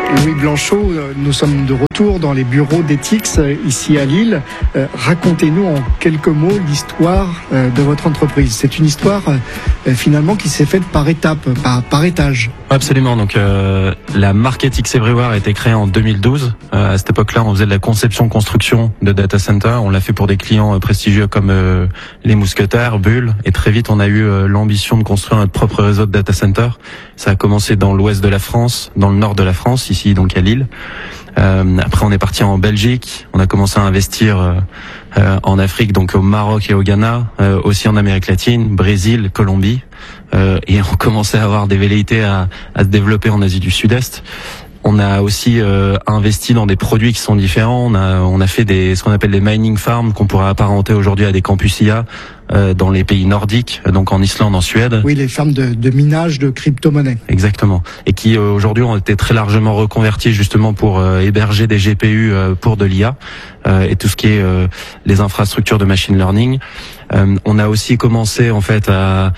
Louis Blanchot, nous sommes de retour dans les bureaux d'Etix ici à Lille. Racontez-nous en quelques mots l'histoire de votre entreprise. C'est une histoire finalement qui s'est faite par étapes, par étage. Absolument. Donc la marque Etix Everywhere a été créée en 2012. À cette époque-là, on faisait de la conception-construction de data center. On l'a fait pour des clients prestigieux comme les Mousquetaires, Bull. Et très vite, on a eu l'ambition de construire notre propre réseau de data center. Ça a commencé dans l'ouest de la France, dans le nord de la France, ici donc à Lille. Après, on est parti en Belgique. On a commencé à investir en Afrique, donc au Maroc et au Ghana, aussi en Amérique latine, Brésil, Colombie. Et on commençait à avoir des velléités à se développer en Asie du Sud-Est. On a aussi investi dans des produits qui sont différents. On a fait ce qu'on appelle des mining farms qu'on pourrait apparenter aujourd'hui à des campus IA dans les pays nordiques, donc en Islande, en Suède. Oui, les fermes de minage de crypto-monnaies. Exactement. Et qui aujourd'hui ont été très largement reconvertis justement pour héberger des GPU pour de l'IA et tout ce qui est les infrastructures de machine learning. On a aussi commencé en fait à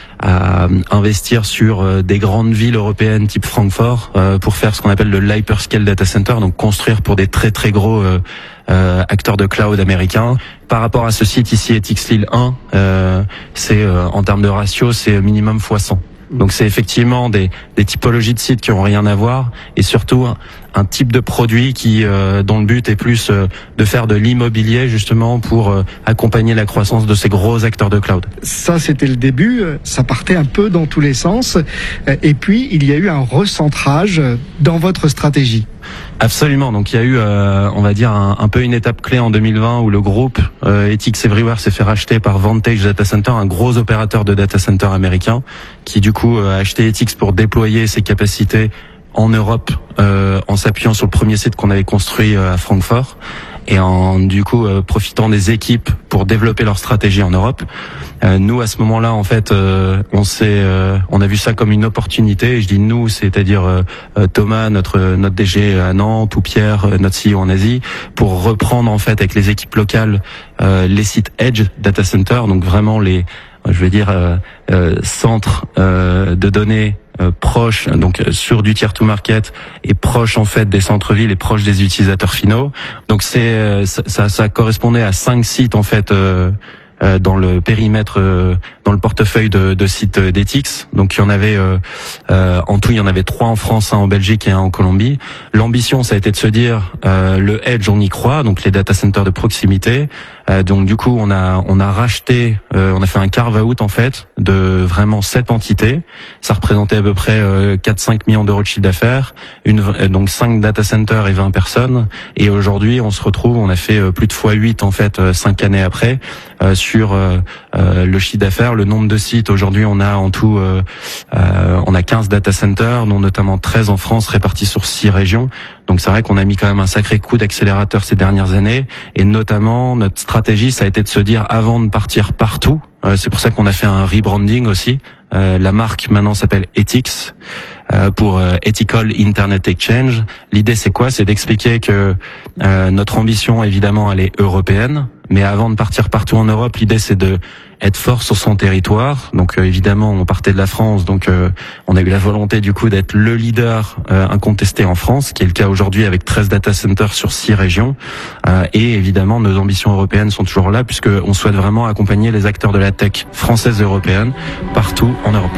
investir sur des grandes villes européennes type Francfort pour faire ce qu'on appelle le hyperscale data center, donc construire pour des très très gros acteurs de cloud américains. Par rapport à ce site ici, Etix Lille 1, c'est en termes de ratio, c'est minimum x100. Donc c'est effectivement des typologies de sites qui ont rien à voir et surtout un type de produit qui dont le but est plus de faire de l'immobilier justement pour accompagner la croissance de ces gros acteurs de cloud. Ça c'était le début, ça partait un peu dans tous les sens et puis il y a eu un recentrage dans votre stratégie. Absolument. Donc il y a eu, on va dire, un peu une étape clé en 2020 où le groupe Etix Everywhere s'est fait racheter par Vantage Data Center, un gros opérateur de data center américain, qui du coup a acheté Etix pour déployer ses capacités en Europe, en s'appuyant sur le premier site qu'on avait construit à Francfort et en du coup profitant des équipes pour développer leur stratégie en Europe. Nous à ce moment-là en fait on a vu ça comme une opportunité, et je dis nous, c'est-à-dire Thomas, notre DG à Nantes, ou Pierre, notre CEO en Asie, pour reprendre en fait avec les équipes locales les sites Edge Data Center, donc vraiment les centres de données proche, donc sur du tier to market et proche en fait des centres-villes et proche des utilisateurs finaux. Donc ça correspondait à 5 sites en fait dans le périmètre, dans le portefeuille de sites d'Etix. Donc il y en avait en tout, il y en avait 3 en France, 1 en Belgique et 1 en Colombie. L'ambition, ça a été de se dire le edge, on y croit, donc les data centers de proximité. Donc du coup, on a racheté, on a fait un carve-out en fait de vraiment 7 entités. Ça représentait à peu près 4-5 millions d'euros de chiffre d'affaires, donc 5 data centers et 20 personnes. Et aujourd'hui, on se retrouve, on a fait plus de x8 en fait 5 années après sur le chiffre d'affaires, le nombre de sites. Aujourd'hui, on a en tout on a 15 data centers, dont notamment 13 en France répartis sur 6 régions. Donc c'est vrai qu'on a mis quand même un sacré coup d'accélérateur ces dernières années, et notamment notre stratégie, ça a été de se dire avant de partir partout, c'est pour ça qu'on a fait un rebranding aussi. La marque maintenant s'appelle Etix pour Ethical Internet Exchange. L'idée c'est quoi? C'est d'expliquer que notre ambition évidemment elle est européenne, mais avant de partir partout en Europe, l'idée c'est de être fort sur son territoire. Donc évidemment on partait de la France, donc on a eu la volonté du coup d'être le leader incontesté en France, qui est le cas aujourd'hui avec 13 data centers sur 6 régions. Et évidemment nos ambitions européennes sont toujours là, puisque on souhaite vraiment accompagner les acteurs de la tech française et européenne partout en Europe.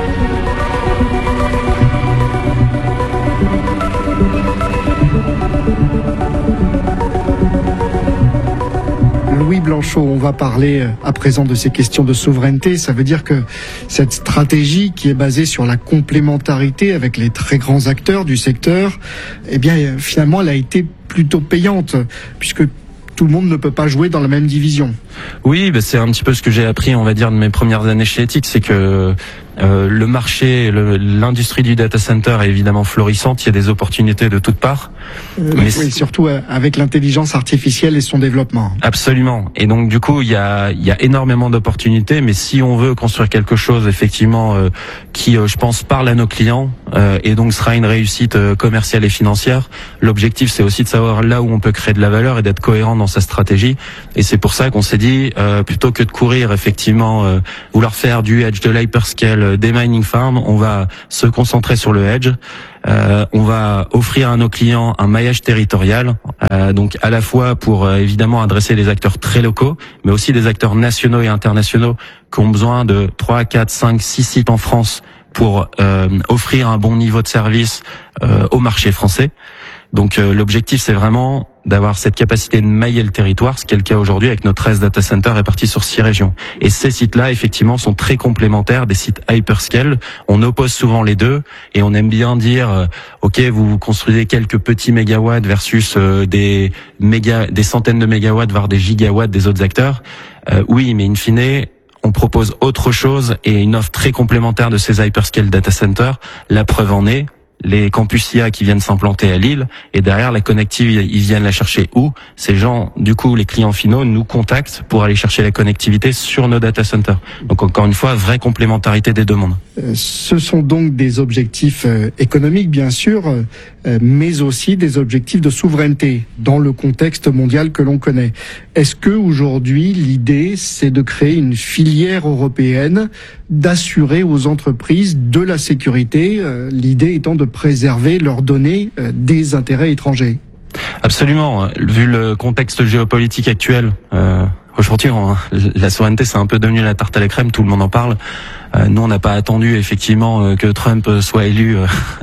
Louis Blanchot, on va parler à présent de ces questions de souveraineté. Ça veut dire que cette stratégie qui est basée sur la complémentarité avec les très grands acteurs du secteur, eh bien finalement elle a été plutôt payante, puisque tout le monde ne peut pas jouer dans la même division. Oui, c'est un petit peu ce que j'ai appris, on va dire, de mes premières années chez Etix, c'est que le marché, l'industrie du data center est évidemment florissante, il y a des opportunités de toutes parts. Mais oui, surtout avec l'intelligence artificielle et son développement. Absolument. Et donc du coup, il y a énormément d'opportunités, mais si on veut construire quelque chose effectivement qui, je pense, parle à nos clients et donc sera une réussite commerciale et financière, l'objectif c'est aussi de savoir là où on peut créer de la valeur et d'être cohérent dans sa stratégie. Et c'est pour ça qu'on s'est dit, plutôt que de courir effectivement, vouloir faire du edge, de l'hyperscale, des mining farms, on va se concentrer sur le hedge. On va offrir à nos clients un maillage territorial, donc à la fois pour évidemment adresser les acteurs très locaux, mais aussi des acteurs nationaux et internationaux qui ont besoin de 3, 4, 5, 6 sites en France pour offrir un bon niveau de service au marché français. Donc l'objectif, c'est vraiment d'avoir cette capacité de mailler le territoire, ce qui est le cas aujourd'hui avec nos 13 data centers répartis sur 6 régions. Et ces sites-là, effectivement, sont très complémentaires des sites hyperscale. On oppose souvent les deux et on aime bien dire, OK, vous construisez quelques petits mégawatts versus des centaines de mégawatts, voire des gigawatts des autres acteurs. Oui, mais in fine, on propose autre chose et une offre très complémentaire de ces hyperscale data centers. La preuve en est, les campus IA qui viennent s'implanter à Lille, et derrière la connectivité, ils viennent la chercher où? Ces gens, du coup, les clients finaux nous contactent pour aller chercher la connectivité sur nos data centers. Donc encore une fois, vraie complémentarité des deux mondes. Ce sont donc des objectifs économiques, bien sûr, mais aussi des objectifs de souveraineté dans le contexte mondial que l'on connaît. Est-ce que aujourd'hui, l'idée, c'est de créer une filière européenne, d'assurer aux entreprises de la sécurité, l'idée étant de préserver leurs données des intérêts étrangers? Absolument. Vu le contexte géopolitique actuel, aujourd'hui, la souveraineté, c'est un peu devenu la tarte à la crème, tout le monde en parle. Nous, on n'a pas attendu effectivement que Trump soit élu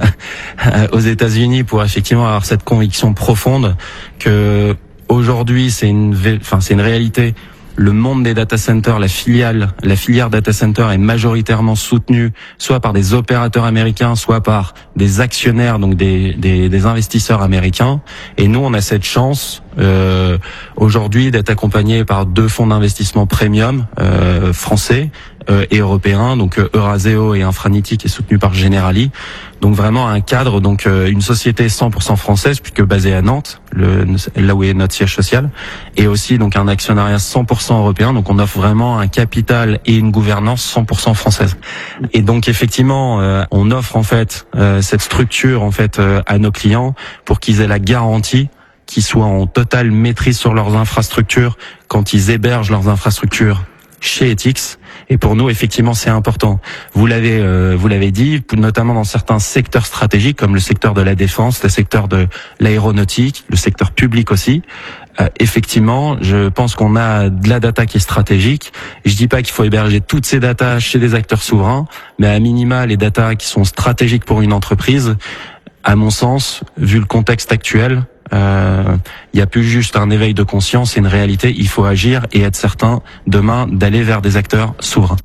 aux États-Unis pour effectivement avoir cette conviction profonde que aujourd'hui, c'est une réalité. Le monde des data centers, la filière data center est majoritairement soutenue soit par des opérateurs américains, soit par des actionnaires, donc des investisseurs américains. Et nous, on a cette chance aujourd'hui d'être accompagnés par 2 fonds d'investissement premium français et européens, donc Eurazeo et Infranity, qui est soutenu par Generali. Donc vraiment un cadre, donc une société 100% française, puisque basée à Nantes, là où est notre siège social, et aussi donc un actionnariat 100% européen. Donc on offre vraiment un capital et une gouvernance 100% française. Et donc effectivement, on offre en fait cette structure en fait à nos clients pour qu'ils aient la garantie qu'ils soient en totale maîtrise sur leurs infrastructures quand ils hébergent leurs infrastructures chez ETX. Et pour nous, effectivement, c'est important. Vous l'avez dit, notamment dans certains secteurs stratégiques, comme le secteur de la défense, le secteur de l'aéronautique, le secteur public aussi. Effectivement, je pense qu'on a de la data qui est stratégique. Je dis pas qu'il faut héberger toutes ces datas chez des acteurs souverains, mais à minima, les datas qui sont stratégiques pour une entreprise, à mon sens, vu le contexte actuel, il y a plus juste un éveil de conscience, c'est une réalité. Il faut agir et être certain demain d'aller vers des acteurs souverains.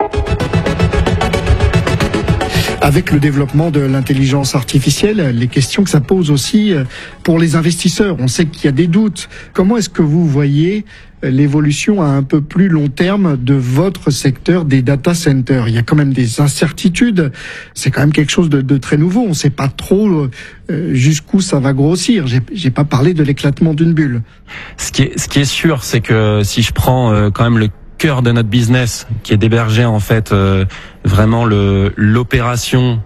Avec le développement de l'intelligence artificielle, les questions que ça pose aussi pour les investisseurs. On sait qu'il y a des doutes. Comment est-ce que vous voyez l'évolution à un peu plus long terme de votre secteur des data centers? Il y a quand même des incertitudes. C'est quand même quelque chose de très nouveau. On ne sait pas trop jusqu'où ça va grossir. J'ai pas parlé de l'éclatement d'une bulle. Ce qui est sûr, c'est que si je prends quand même le cœur de notre business, qui est d'héberger en fait vraiment l'opération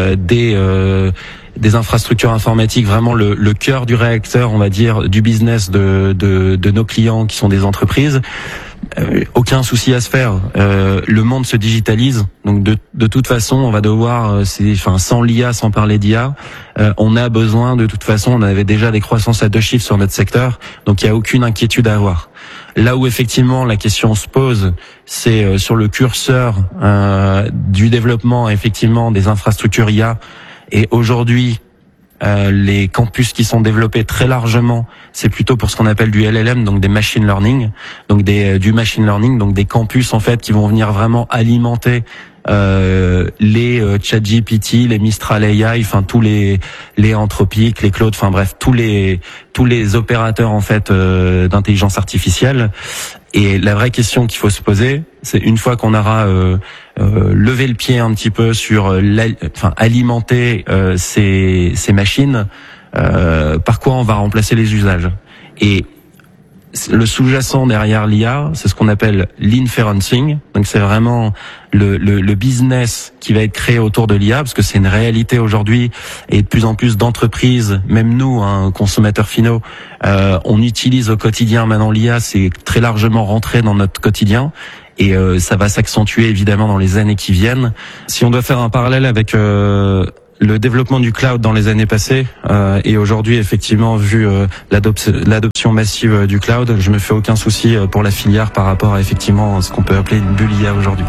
des infrastructures informatiques, vraiment le cœur du réacteur, on va dire, du business de nos clients qui sont des entreprises. Aucun souci à se faire. Le monde se digitalise, donc de toute façon, on va devoir, sans l'IA, sans parler d'IA, on a besoin de toute façon. On avait déjà des croissances à 2 chiffres sur notre secteur, donc il y a aucune inquiétude à avoir. Là où effectivement la question se pose, c'est sur le curseur du développement effectivement des infrastructures IA. Et aujourd'hui, les campus qui sont développés très largement, c'est plutôt pour ce qu'on appelle du LLM, donc des machine learning, donc du machine learning, donc des campus en fait qui vont venir vraiment alimenter les ChatGPT, les Mistral AI, enfin tous les Anthropic, les Claude, enfin bref tous les opérateurs en fait d'intelligence artificielle. Et la vraie question qu'il faut se poser, c'est une fois qu'on aura levé le pied un petit peu sur alimenter ces machines, par quoi on va remplacer les usages. Et le sous-jacent derrière l'IA, c'est ce qu'on appelle l'inferencing. Donc c'est vraiment le business qui va être créé autour de l'IA, parce que c'est une réalité aujourd'hui, et de plus en plus d'entreprises, même nous, consommateurs finaux, on utilise au quotidien maintenant l'IA, c'est très largement rentré dans notre quotidien. et ça va s'accentuer évidemment dans les années qui viennent. Si on doit faire un parallèle avec le développement du cloud dans les années passées et aujourd'hui, effectivement, vu l'adoption massive du cloud, je me fais aucun souci pour la filière par rapport à effectivement ce qu'on peut appeler une bulle IA aujourd'hui.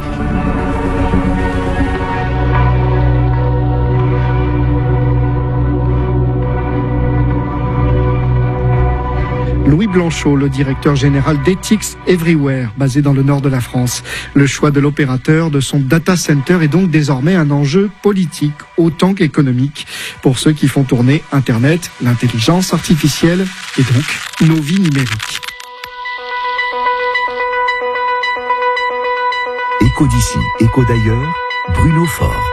Louis Blanchot, le directeur général d'Ethics Everywhere, basé dans le nord de la France. Le choix de l'opérateur de son data center est donc désormais un enjeu politique autant qu'économique pour ceux qui font tourner Internet, l'intelligence artificielle et donc nos vies numériques. Écho d'ici, écho d'ailleurs, Bruno Faure.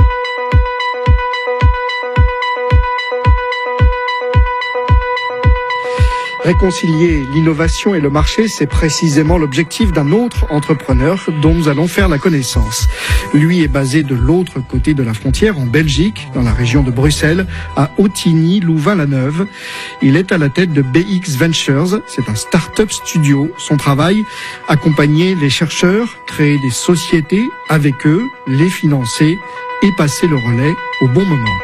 Réconcilier l'innovation et le marché, c'est précisément l'objectif d'un autre entrepreneur dont nous allons faire la connaissance. Lui est basé de l'autre côté de la frontière, en Belgique, dans la région de Bruxelles, à Autigny-Louvain-la-Neuve. Il est à la tête de BX Ventures, c'est un start-up studio. Son travail, accompagner les chercheurs, créer des sociétés avec eux, les financer et passer le relais au bon moment.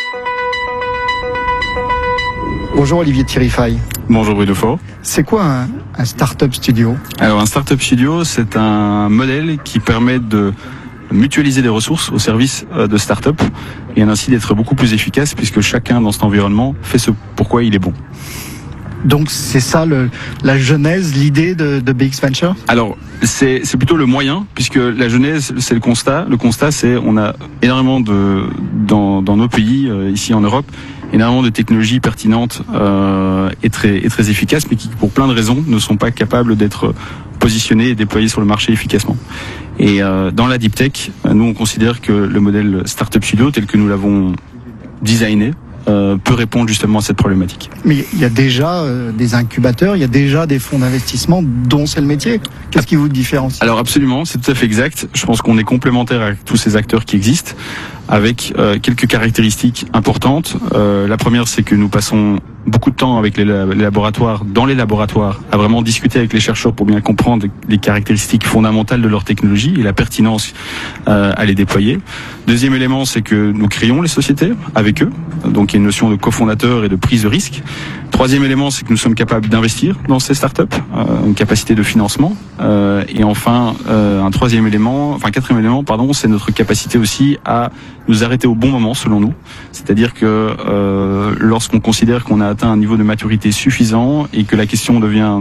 Bonjour Olivier Thirifaille. Bonjour Bruno Faure. C'est quoi un start-up studio ? Alors un start-up studio, c'est un modèle qui permet de mutualiser des ressources au service de start-up et ainsi d'être beaucoup plus efficace puisque chacun dans cet environnement fait ce pourquoi il est bon. Donc c'est ça la genèse, l'idée de BX Venture ? Alors c'est plutôt le moyen puisque la genèse c'est le constat. Le constat c'est on a énormément dans nos pays ici en Europe énormément de technologies pertinentes et très efficaces mais qui pour plein de raisons ne sont pas capables d'être positionnées et déployées sur le marché efficacement. Et dans la deep tech, nous on considère que le modèle Startup Studio tel que nous l'avons designé peut répondre justement à cette problématique. Mais il y a déjà des incubateurs, il y a déjà des fonds d'investissement dont c'est le métier. Qu'est-ce qui vous différencie ? Alors absolument, c'est tout à fait exact. Je pense qu'on est complémentaire avec tous ces acteurs qui existent, avec quelques caractéristiques importantes. La première, c'est que nous passons beaucoup de temps avec les laboratoires, dans les laboratoires, à vraiment discuter avec les chercheurs pour bien comprendre les caractéristiques fondamentales de leur technologie et la pertinence à les déployer. Deuxième élément, c'est que nous créons les sociétés avec eux. Donc il y a une notion de cofondateur et de prise de risque. Troisième élément, c'est que nous sommes capables d'investir dans ces startups, une capacité de financement. Et enfin, quatrième élément, c'est notre capacité aussi à nous arrêter au bon moment, selon nous. C'est-à-dire que lorsqu'on considère qu'on a atteint un niveau de maturité suffisant et que la question devient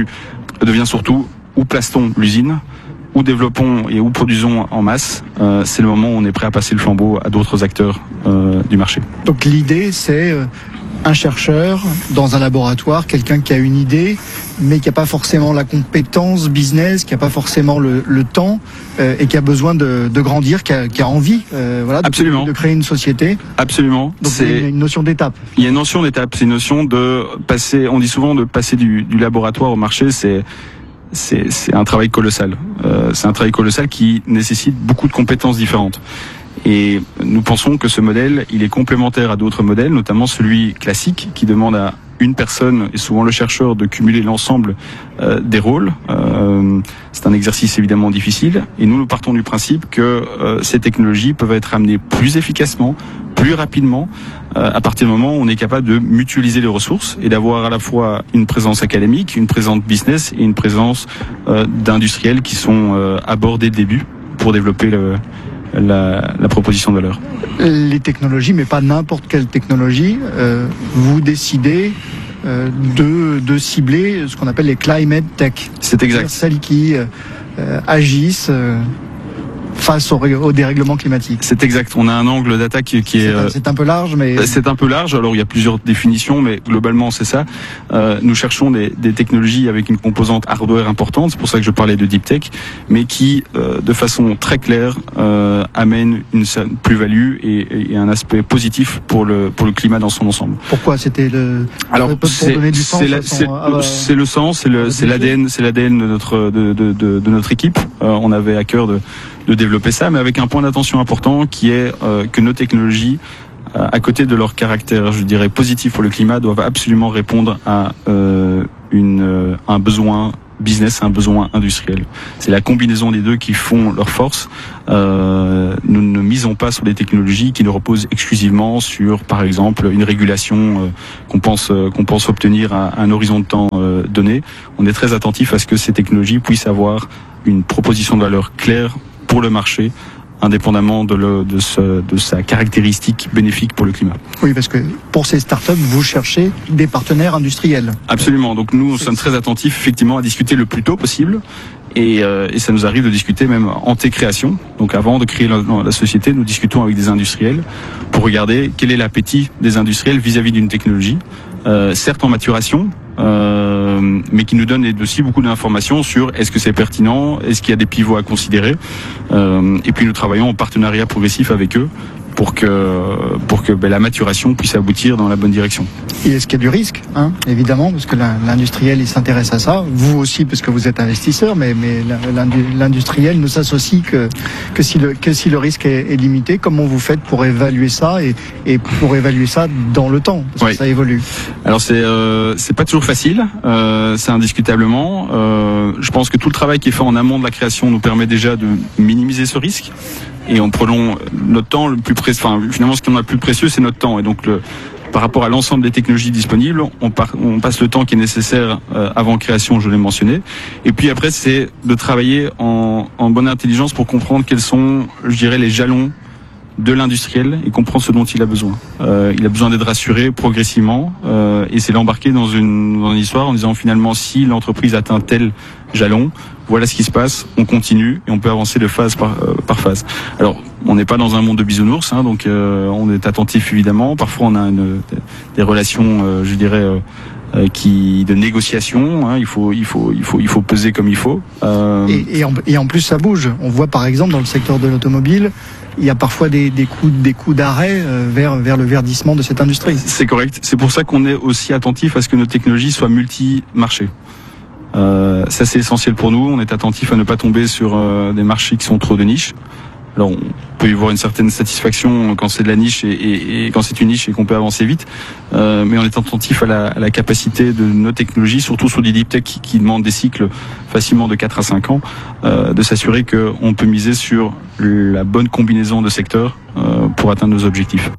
surtout où place-t-on l'usine, où développons et où produisons en masse, c'est le moment où on est prêt à passer le flambeau à d'autres acteurs du marché. Donc l'idée, c'est un chercheur dans un laboratoire, quelqu'un qui a une idée, mais qui n'a pas forcément la compétence business, qui n'a pas forcément le temps et qui a besoin de grandir, qui a envie de créer une société. Absolument. Donc c'est une notion d'étape. Il y a une notion d'étape, c'est une notion de passer, on dit souvent de passer du laboratoire au marché, c'est un travail colossal. C'est un travail colossal qui nécessite beaucoup de compétences différentes. Et nous pensons que ce modèle, il est complémentaire à d'autres modèles, notamment celui classique qui demande à une personne, et souvent le chercheur, de cumuler l'ensemble des rôles. C'est un exercice évidemment difficile. Et nous partons du principe que ces technologies peuvent être amenées plus efficacement, plus rapidement, à partir du moment où on est capable de mutualiser les ressources et d'avoir à la fois une présence académique, une présence business et une présence d'industriels qui sont à bord dès le début pour développer la proposition de valeur. Les technologies, mais pas n'importe quelle technologie. Vous décidez de cibler ce qu'on appelle les climate tech. C'est exact. Celles qui agissent face au dérèglement climatique. C'est exact. On a un angle d'attaque qui est... C'est un peu large, mais... C'est un peu large. Alors, il y a plusieurs définitions, mais globalement, c'est ça. Nous cherchons des technologies avec une composante hardware importante. C'est pour ça que je parlais de deep tech, mais qui, de façon très claire, amène une plus-value et un aspect positif pour le climat dans son ensemble. Pourquoi c'était le... Alors, c'est le sens, c'est l'ADN de notre équipe. On avait à cœur de développer ça, mais avec un point d'attention important qui est que nos technologies, à côté de leur caractère, je dirais, positif pour le climat, doivent absolument répondre à un besoin business, un besoin industriel. C'est la combinaison des deux qui font leur force. Nous ne misons pas sur des technologies qui ne reposent exclusivement sur, par exemple, une régulation qu'on pense obtenir à un horizon de temps donné. On est très attentif à ce que ces technologies puissent avoir une proposition de valeur claire pour le marché, indépendamment de sa caractéristique bénéfique pour le climat. Oui, parce que pour ces startups, vous cherchez des partenaires industriels. Absolument. Donc nous sommes très attentifs effectivement à discuter le plus tôt possible. Et ça nous arrive de discuter même en création. Donc avant de créer la société, nous discutons avec des industriels pour regarder quel est l'appétit des industriels vis-à-vis d'une technologie, certes en maturation, mais qui nous donne aussi beaucoup d'informations sur est-ce que c'est pertinent, est-ce qu'il y a des pivots à considérer. Et puis nous travaillons en partenariat progressif avec eux pour que la maturation puisse aboutir dans la bonne direction. Et est-ce qu'il y a du risque, évidemment, parce que l'industriel il s'intéresse à ça, vous aussi parce que vous êtes investisseur, mais l'industriel ne s'associe que si le risque est limité. Comment vous faites pour évaluer ça et pour évaluer ça dans le temps, parce que ça évolue? Alors c'est pas toujours facile, c'est indiscutablement. Je pense que tout le travail qui est fait en amont de la création nous permet déjà de minimiser ce risque. Et en prenant notre temps le plus précieux, finalement ce qu'on a le plus précieux, c'est notre temps. Et donc par rapport à l'ensemble des technologies disponibles, on passe le temps qui est nécessaire avant création, je l'ai mentionné. Et puis après, c'est de travailler en bonne intelligence pour comprendre quels sont, je dirais, les jalons de l'industriel et comprendre ce dont il a besoin. Il a besoin d'être rassuré progressivement et c'est l'embarquer dans une histoire en disant finalement si l'entreprise atteint tel jalon, voilà ce qui se passe, on continue et on peut avancer de phase par phase. Alors, on n'est pas dans un monde de bisounours, donc on est attentif évidemment. Parfois, on a des relations, je dirais, de négociation. Il faut peser comme il faut. Et en plus, ça bouge. On voit par exemple dans le secteur de l'automobile, il y a parfois des coups d'arrêt vers le verdissement de cette industrie. C'est correct. C'est pour ça qu'on est aussi attentif à ce que nos technologies soient multi-marchés. Ça c'est essentiel pour nous. On est attentif à ne pas tomber sur des marchés qui sont trop de niche. Alors on peut y voir une certaine satisfaction quand c'est de la niche et quand c'est une niche et qu'on peut avancer vite, mais on est attentif à la capacité de nos technologies, surtout sur des deep tech qui demandent des cycles facilement de 4 à 5 ans, de s'assurer qu'on peut miser sur la bonne combinaison de secteurs pour atteindre nos objectifs.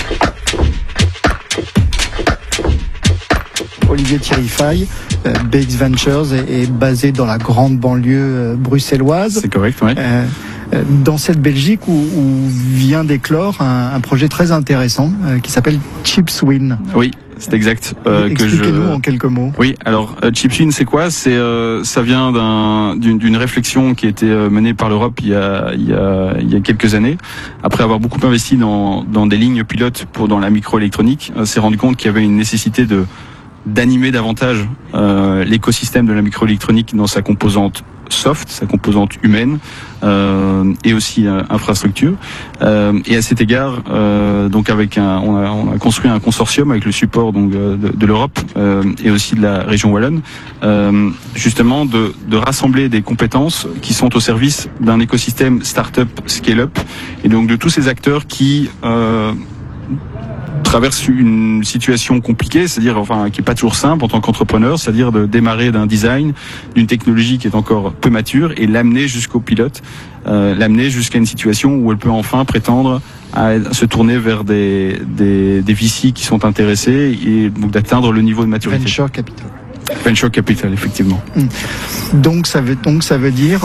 Olivier Thierry-Faye, BX Ventures est basé dans la grande banlieue bruxelloise. C'est correct, oui. Dans cette Belgique où vient d'éclore un projet très intéressant qui s'appelle ChipsWin. Oui, c'est exact. Expliquez-nous en quelques mots. Oui, alors ChipsWin, c'est quoi ? Ça vient d'une réflexion qui a été menée par l'Europe il y a quelques années. Après avoir beaucoup investi dans des lignes pilotes dans la microélectronique, s'est rendu compte qu'il y avait une nécessité d'animer davantage l'écosystème de la microélectronique dans sa composante soft, sa composante humaine et aussi infrastructure. Et à cet égard, donc on a construit un consortium avec le support donc de l'Europe et aussi de la région wallonne, justement de rassembler des compétences qui sont au service d'un écosystème start-up scale-up et donc de tous ces acteurs qui traverse une situation compliquée, c'est-à-dire qui est pas toujours simple en tant qu'entrepreneur, c'est-à-dire de démarrer d'un design, d'une technologie qui est encore peu mature et l'amener jusqu'au pilote, l'amener jusqu'à une situation où elle peut enfin prétendre à se tourner vers des VC qui sont intéressés et donc d'atteindre le niveau de maturité. Venture Capital, effectivement. Donc ça veut dire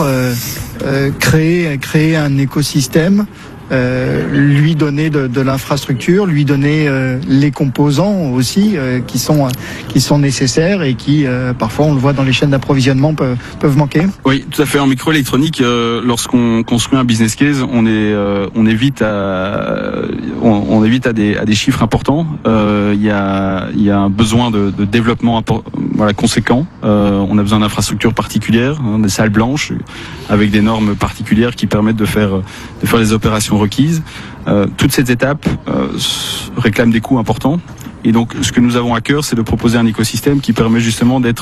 créer un écosystème. Lui donner de l'infrastructure, lui donner les composants aussi qui sont nécessaires et qui parfois on le voit dans les chaînes d'approvisionnement peuvent manquer. Oui, tout à fait. En microélectronique, lorsqu'on construit un business case, on évite à des chiffres importants. Il y a un besoin de développement conséquent. On a besoin d'infrastructures particulières, des salles blanches avec des normes particulières qui permettent de faire les opérations requises. Toutes ces étapes réclament des coûts importants. Et donc, ce que nous avons à cœur, c'est de proposer un écosystème qui permet justement de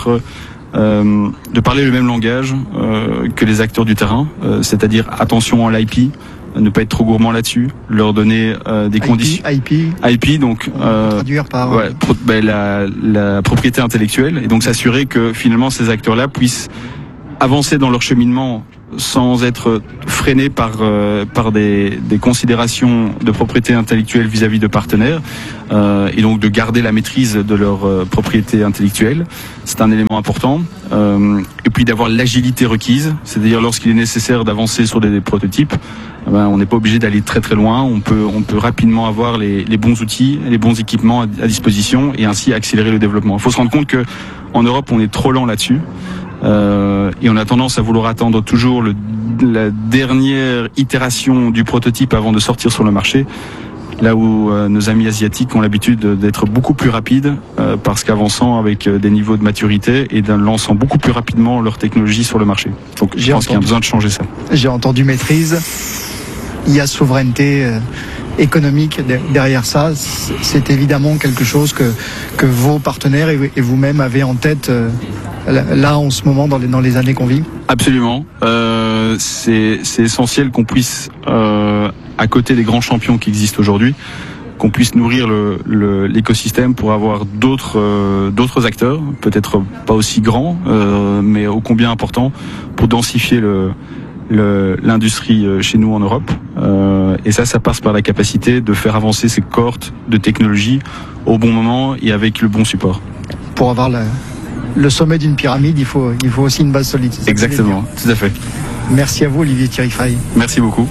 parler le même langage que les acteurs du terrain, c'est-à-dire attention à l'IP, ne pas être trop gourmand là-dessus, leur donner des conditions IP, donc traduire par la propriété intellectuelle, et donc s'assurer que finalement ces acteurs-là puissent avancer dans leur cheminement sans être freinés par des considérations de propriété intellectuelle vis-à-vis de partenaires, et donc de garder la maîtrise de leur propriété intellectuelle. C'est un élément important. Et puis d'avoir l'agilité requise, c'est-à-dire lorsqu'il est nécessaire d'avancer sur des prototypes, on n'est pas obligé d'aller très très loin. On peut rapidement avoir les bons outils, les bons équipements à disposition, et ainsi accélérer le développement. Il faut se rendre compte que en Europe, on est trop lent là-dessus. Et on a tendance à vouloir attendre toujours la dernière itération du prototype avant de sortir sur le marché, là où nos amis asiatiques ont l'habitude d'être beaucoup plus rapides, parce qu'avançant avec des niveaux de maturité et lançant beaucoup plus rapidement leur technologie sur le marché. Donc je pense qu'il y a besoin de changer ça. J'ai entendu maîtrise, il y a souveraineté économique derrière ça. C'est évidemment quelque chose que vos partenaires et vous-même avez en tête là en ce moment dans les années qu'on vit. Absolument. C'est essentiel qu'on puisse, à côté des grands champions qui existent aujourd'hui, qu'on puisse nourrir l'écosystème pour avoir d'autres acteurs, peut-être pas aussi grands, mais ô combien importants pour densifier l'industrie chez nous en Europe. Et ça passe par la capacité de faire avancer ces cohortes de technologie au bon moment et avec le bon support. Pour avoir le sommet d'une pyramide, il faut aussi une base solide. Exactement, tout à fait. Merci à vous, Olivier Thierry-Faye. Merci beaucoup.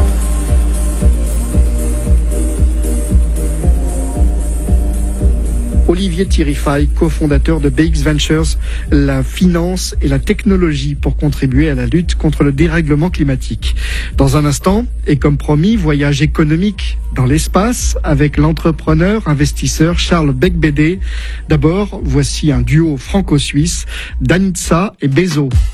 Olivier Thierry-Faye, cofondateur de BX Ventures, la finance et la technologie pour contribuer à la lutte contre le dérèglement climatique. Dans un instant, et comme promis, voyage économique dans l'espace avec l'entrepreneur investisseur Charles Becbédé. D'abord, voici un duo franco-suisse, Danitza et Bezos.